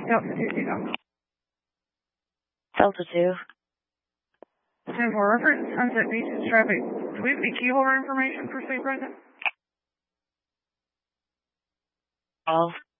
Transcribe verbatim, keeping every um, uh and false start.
Delta two two. Delta two. ten four, reference Sunset Beach traffic. Do we have any key holder information for state present? twelve.